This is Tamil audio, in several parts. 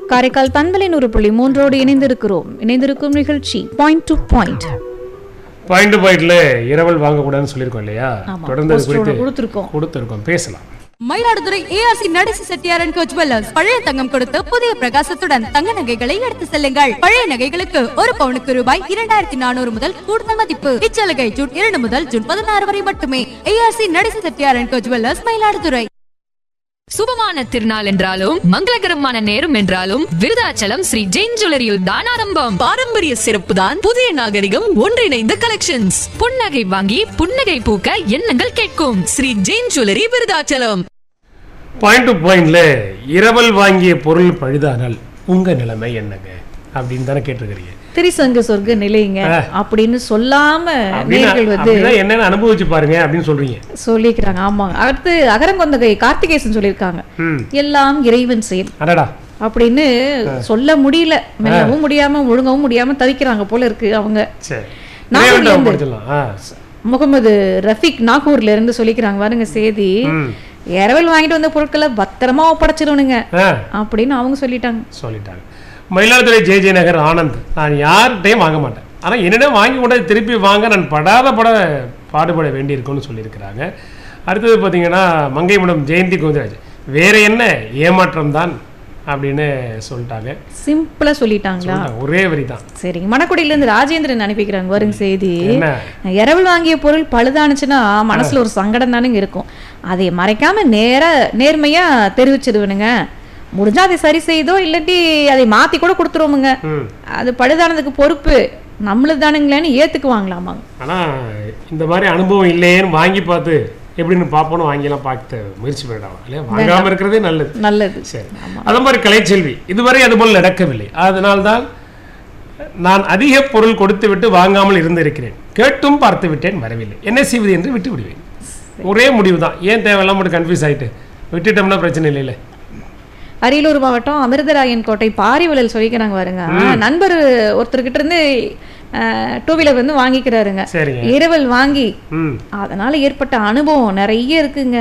காரைக்கால் பண்பலை 100.3 இணைந்திருக்கும் நிகழ்ச்சி point to point. Point to பாயிண்ட்ல இரவல் வாங்கக்கூடாதுன்னு சொல்லியிருக்கோம் இல்லையா? தொடர்ந்து அது குறித்து கொடுத்துருக்கோம், பேசலாம். Mayiladuthurai ARC நடேசி Chettiar and go jewellers பழைய தங்கம் கொடுத்து புதிய பிரகாசத்துடன் தங்க நகைகளை எடுத்து செல்லுங்கள். பழைய நகைகளுக்கு ஒரு பவுனுக்கு ரூபாய் 2400 முதல் கூடுதல் மதிப்பு. இச்சலுகை ஜூன் 2 முதல் ஜூன் 16 வரை மட்டுமே. ARC நடேசி Chettiar and go jewellers, Mayiladuthurai. சுபமான திருநாள் என்றாலும் மங்களகரமான நேரம் என்றாலும் விருதாச்சலம் ஸ்ரீ ஜெயின் ஜுவல்லரியில் தான் ஆரம்பம். பாரம்பரிய சிறப்பு தான் புதிய நாகரிகம் ஒன்றிணைந்த கலெக்ஷன்ஸ். புன்னகை வாங்கி புன்னகை பூக்க எண்ணங்கள் கேட்கும் Sri Jain jewellery, Virudhachalam. Point to பாயிண்ட்ல இரவல் வாங்கிய பொருள் பழுதானால் உங்க நிலைமை என்னங்க அப்படின்னு தானே கேட்டிருக்கிறீங்க. திரிசங்க சொர்க்க நிலைங்க அப்படின்னு சொல்லாம நேர்கள் வந்து என்னன்னு அனுபவிச்சு பாருங்க அப்படின்னு சொல்றீங்க, சொல்லிக்கிறாங்க. ஆமாங்க. அடுத்து அகரங்கொந்தகை கார்த்திகேசன் சொல்லியிருக்காங்க, எல்லாம் இறைவன் செயல் அப்படின்னு சொல்ல முடியல, மெல்லவும் முடியாம ஒழுங்கவும் முடியாம தவிக்கிறாங்க போல இருக்கு அவங்க. முகமது ரஃபீக் நாகூர்ல இருந்து சொல்லிக்கிறாங்க, பாருங்க செய்தி, இரவல் வாங்கிட்டு வந்த பொருட்களை பத்திரமா ஒப்படைச்சிருவனுங்க அப்படின்னு அவங்க சொல்லிட்டாங்க. மயிலாடுதுறை ஜே நகர் ஆனந்த், நான் யார்கிட்டையும் வாங்க மாட்டேன், ஆனால் என்னிடம் வாங்கி கூட திருப்பி வாங்க நான் பாடுபட வேண்டியிருக்குன்னு சொல்லியிருக்கிறாங்க. அடுத்தது பார்த்தீங்கன்னா மங்கைமடம் ஜெயந்தி கோவிந்தராஜ், வேற என்ன ஏமாற்றம் தான் அப்படின்னு சொல்லிட்டாங்க. சிம்பிளா சொல்லிட்டாங்களா? ஒரே வரி தான். சரிங்க. மணக்குடியில இருந்து ராஜேந்திரன் அனுப்பிக்கிறாங்க, வருங்க செய்தி, இரவல் வாங்கிய பொருள் பழுதானுச்சுன்னா மனசுல ஒரு சங்கடம் தானுங்க இருக்கும், அதை மறைக்காம நேர்மையா தெரிவிச்சிடுவனுங்க, முடிஞ்சா அதை சரி செய்தோ இல்லாட்டி அதை மாத்தி கூட கொடுத்துருவோமுங்க, அது பழுதானதுக்கு பொறுப்பு நம்மளுக்கு தானுங்களேன்னு ஏத்துக்குவாங்களாமாங்க. ஆனா இந்த மாதிரி அனுபவம் இல்லையேன்னு வாங்கி பார்த்து எப்படின்னு பார்ப்போன்னு வாங்கிலாம் பார்த்து முயற்சி பண்ணிடாங்க இல்லையா? வாங்காம இருக்கிறதே நல்லது. சரி, அது மாதிரி கலைச்செல்வி, இதுவரை அதுபோல் நடக்கவில்லை, அதனால்தான் நான் அதிக பொருள் கொடுத்து விட்டு வாங்காமல் இருந்திருக்கிறேன், கேட்டும் பார்த்து விட்டேன், வரவில்லை, என்ன செய்வது என்று விட்டு விடுவேன். ஒரே முடிவு தான், ஏன் தேவையெல்லாம் மட்டும் கன்ஃபியூஸ் ஆகிட்டு விட்டுட்டோம்னா பிரச்சனை இல்லை. அரியலூர் மாவட்டம் அமிர்தராயன் கோட்டை பாரிவளல் சொல்லிக்கிறாங்க, பாருங்க, நண்பர் ஒருத்தர்கிட்ட இருந்து 2 வீலர் வந்து வாங்கிக்கிறாருங்க, இரவல் வாங்கி, அதனால ஏற்பட்ட அனுபவம் நிறைய இருக்குங்க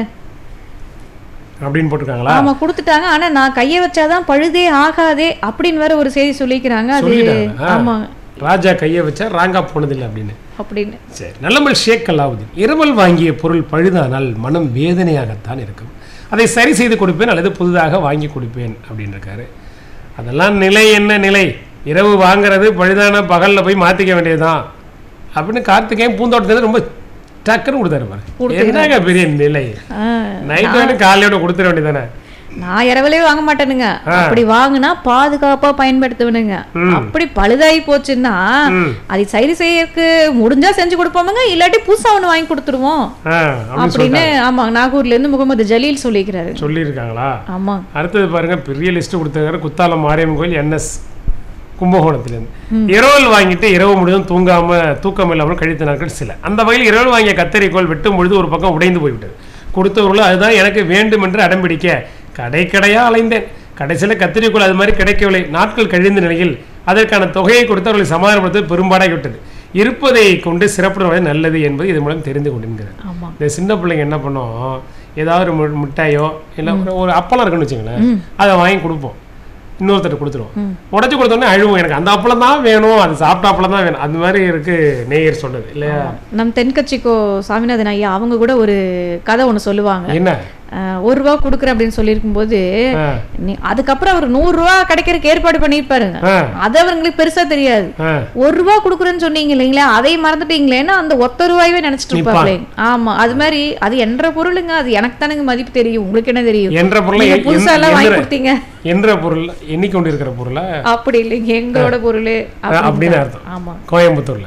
அப்படின்னு போட்டுருக்காங்களா? ஆமா, கொடுத்துட்டாங்க, ஆனா நான் கையை வச்சாதான் பழுதே ஆகாதே அப்படின்னு வேற ஒரு செய்தி சொல்லிக்கிறாங்க. அது ஆமா, ராஜா கையை வச்சா ராங்கா போனதில்லை அப்படின்னு. சரி, நல்லமல் ஷேக் அலாவுதீன், இரவல் வாங்கிய பொருள் பழுதானால் மனம் வேதனையாகத்தான் இருக்கும், அதை சரி செய்து கொடுப்பேன் அல்லது புதிதாக வாங்கி கொடுப்பேன் அப்படின்னு இருக்காரு. அதெல்லாம் நிலை என்ன நிலை, இரவு வாங்குறது பழுதான பகல்ல போய் மாத்திக்க வேண்டியதுதான் அப்படின்னு கார்த்திகேயன் பூந்தோட்டத்துல ரொம்ப டக்குன்னு கொடுத்தாரு பாரு. என்னங்க பெரிய நிலை, நைட் வேணும் காலையோட கொடுத்துட வேண்டியதானே. நான் இரவலே வாங்க மாட்டேனுங்க, அப்படி வாங்கினா பாதுகாப்பா பயன்படுத்துவனுங்க, அப்படி பழுதாகி போச்சுன்னா அதை சரி செய்யறதுக்கு முடிஞ்சா செஞ்சு கொடுப்போமுங்க, இல்லாட்டி புதுசா ஒண்ணு வாங்கி கொடுத்துருவோம் அப்படின்னு. ஆமா, நாகூர்ல இருந்து முகமது ஜலீல் சொல்லியிருக்காங்களா? ஆமா. அடுத்தது பாருங்க, பெரிய லிஸ்ட் கொடுத்தாரு, குத்தாலம் மாரியம்மன் கோயில் NS கும்பகோணத்திலிருந்து, இரவல் வாங்கிட்டு இரவு முழுவதும் தூக்கம் இல்லாமல் கழித்த நாட்கள் சில. அந்த வகையில் இரவல் வாங்கிய கத்தரிக்கோள் வெட்டும் பொழுது ஒரு பக்கம் உடைந்து போய்விட்டது. கொடுத்தவர்களும் அதுதான் எனக்கு வேண்டும் என்று அடம்பிடிக்க கடையா அலைந்தேன், கடைசியில் கத்திரிக்கோள் அது மாதிரி கிடைக்கவில்லை. நாட்கள் கழிந்த நிலையில் அதற்கான தொகையை கொடுத்து அவர்களை சமாதானப்படுத்த பெரும்பாடாகிவிட்டது. இருப்பதை கொண்டு சிறப்புறது நல்லது என்பது இது மூலம் தெரிந்து கொண்டிருக்கிறார். இந்த சின்ன பிள்ளைங்க என்ன பண்ணோம், ஏதாவது ஒரு மிட்டாயோ இல்லை ஒரு அப்பளம் இருக்குன்னு வச்சுங்களேன், அதை வாங்கி கொடுப்போம், இன்னொருத்தர் கொடுத்துருவோம், உடச்சி கொடுத்தோன்னே அழுவோம், எனக்கு அந்த அப்பளம் தான் வேணும், அது சாப்பிட்ட அப்பளம் தான் வேணும், அந்த மாதிரி இருக்கு நேயர் சொன்னது இல்லையா? நம் தென்கட்சிக்கோ சாமிநாதன் ஐயா அவங்க கூட ஒரு கதை ஒண்ணு சொல்லுவாங்க. என்ன, 1 ரூபா கொடுக்குறேன் அப்படின்னு சொல்லியிருக்கும் போது அதுக்கப்புறம் அவர் 100 ரூபா கிடைக்கிறதுக்கு ஏற்பாடு பண்ணிருப்பாருங்க, அது அவங்களுக்கு பெருசா தெரியாது. 1 ரூபா கொடுக்குறேன்னு சொன்னீங்க இல்லைங்களா, அதை மறந்துட்டீங்களேன்னா அந்த ஒத்த ரூபாயவே நினைச்சிட்டு இருப்பாங்களே. ஆமா, அது மாதிரி அது என்ற பொருளுங்க, அது எனக்கு தானுங்க மதிப்பு தெரியும், உங்களுக்கு என்ன தெரியும், என்ற பொருளை புதுசா எல்லாம் வாங்கி கொடுத்தீங்க, என்ற பொருள் எண்ணிக்கொண்டு இருக்கிற பொருளை அப்படி இல்லைங்க, எங்களோட பொருள் அப்படின்னு அர்த்தம். ஆமா, கோயம்புத்தூர்ல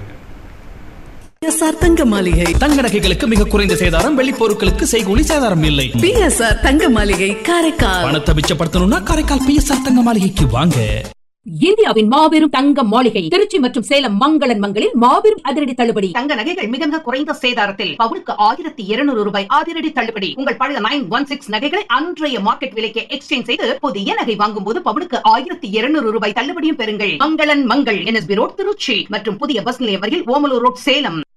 தங்க மாளிகை, தங்க நகைகளுக்கு மிக குறைந்த சேதாரம், வெள்ளி பொருட்களுக்கு செய்கூலி சேதாரம் இல்லை. பிஎஸ்ஆர் தங்க மாளிகை, காரைக்கால். பணத்தை மிச்சப்படுத்தணும்னா காரைக்கால் பிஎஸ்ஆர் தங்க மாளிகைக்கு வாங்க. இந்தியாவின் மாபெரும் தங்க மாளிகை திருச்சி மற்றும் சேலம் மங்களன் மங்களில் மாபெரும் அதிரடி தள்ளுபடி. தங்க நகைகள் மிக மிக குறைந்த சேதாரத்தில் பவுனுக்கு 1200 ரூபாய் அதிரடி தள்ளுபடி. உங்கள் பழைய 916 நகைகளை அன்றைய மார்க்கெட் விலைக்கு எக்ஸ்சேஞ்ச் செய்து புதிய நகை வாங்கும் போது பவுனுக்கு 1200 ரூபாய் தள்ளுபடியும் பெறுங்கள். மங்களன் மங்கள் NSB ரோட் திருச்சி மற்றும் புதிய பஸ் நிலையம் வரையில் ஓமலூர் ரோட் சேலம்.